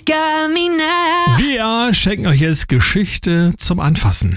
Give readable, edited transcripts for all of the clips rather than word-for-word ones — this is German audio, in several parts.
Wir schenken euch jetzt Geschichte zum Anfassen.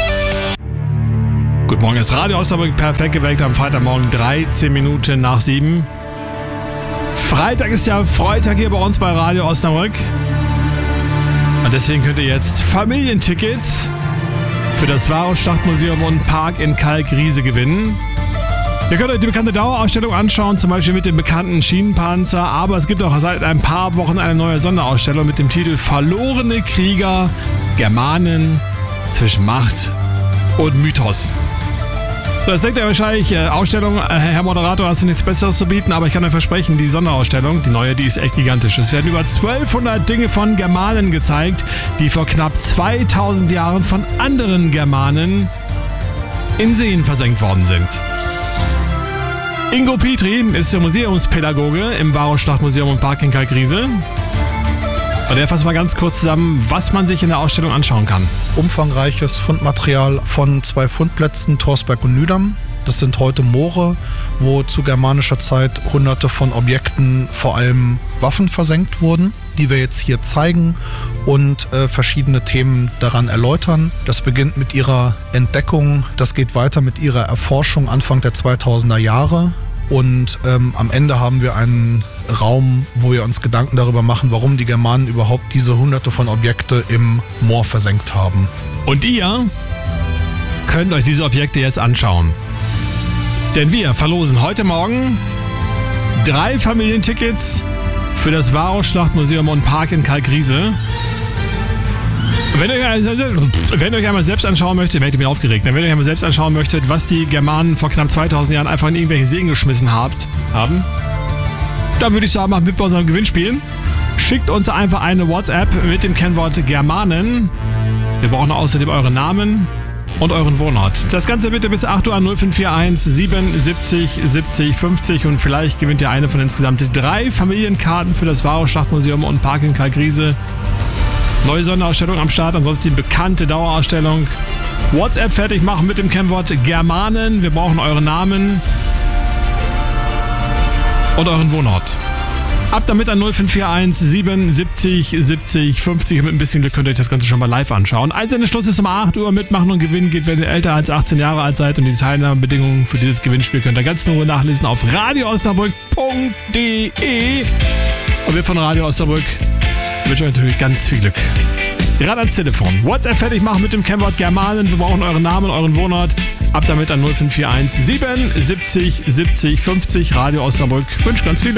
Guten Morgen, das Radio Osnabrück perfekt geweckt am Freitagmorgen 13 Minuten nach 7. Freitag ist ja Freitag hier bei uns bei Radio Osnabrück. Und deswegen könnt ihr jetzt Familientickets für das Varusschlachtmuseum und Park in Kalkriese gewinnen. Ihr könnt euch die bekannte Dauerausstellung anschauen, zum Beispiel mit dem bekannten Schienenpanzer, aber es gibt auch seit ein paar Wochen eine neue Sonderausstellung mit dem Titel Verlorene Krieger, Germanen zwischen Macht und Mythos. Das denkt ihr wahrscheinlich, Ausstellung, Herr Moderator, hast du nichts Besseres zu bieten, aber ich kann euch versprechen, die Sonderausstellung, die neue, die ist echt gigantisch. Es werden über 1200 Dinge von Germanen gezeigt, die vor knapp 2000 Jahren von anderen Germanen in Seen versenkt worden sind. Ingo Petri ist der Museumspädagoge im Varusschlachtmuseum und Park in Kalkriese. Und er fasst mal ganz kurz zusammen, was man sich in der Ausstellung anschauen kann. Umfangreiches Fundmaterial von 2 Fundplätzen, Torsberg und Nüdam. Das sind heute Moore, wo zu germanischer Zeit hunderte von Objekten, vor allem Waffen, versenkt wurden, die wir jetzt hier zeigen und verschiedene Themen daran erläutern. Das beginnt mit ihrer Entdeckung, das geht weiter mit ihrer Erforschung Anfang der 2000er Jahre. Und am Ende haben wir einen Raum, wo wir uns Gedanken darüber machen, warum die Germanen überhaupt diese hunderte von Objekte im Moor versenkt haben. Und ihr könnt euch diese Objekte jetzt anschauen. Denn wir verlosen heute Morgen 3 Familientickets für das Varusschlachtmuseum und Park in Kalkriese. Wenn ihr euch einmal selbst anschauen möchtet, wenn ihr euch einmal selbst anschauen möchtet, was die Germanen vor knapp 2000 Jahren einfach in irgendwelche Seen geschmissen haben, dann würde ich sagen, macht mit bei unserem Gewinnspiel. Schickt uns einfach eine WhatsApp mit dem Kennwort Germanen. Wir brauchen außerdem euren Namen und euren Wohnort. Das Ganze bitte bis 8 Uhr an 0541 77 70 50 und vielleicht gewinnt ihr eine von insgesamt 3 Familienkarten für das Varusschlachtmuseum und Park in Kalkriese. Neue Sonderausstellung am Start, ansonsten die bekannte Dauerausstellung. WhatsApp fertig machen mit dem Kennwort Germanen. Wir brauchen euren Namen und euren Wohnort. Ab damit an 0541 77 70 50 und mit ein bisschen Glück könnt ihr euch das Ganze schon mal live anschauen. Einsendeschluss ist um 8 Uhr. Mitmachen und gewinnen geht, wenn ihr älter als 18 Jahre alt seid. Und die Teilnahmebedingungen für dieses Gewinnspiel könnt ihr ganz in Ruhe nachlesen auf radioosnabrück.de. Und wir von Radio Osnabrück wünschen euch natürlich ganz viel Glück. Gerade ans Telefon. WhatsApp fertig machen mit dem Kennwort Germanen. Wir brauchen euren Namen, euren Wohnort. Ab damit an 0541 77 70 50. Radio Osnabrück wünscht ganz viel Glück.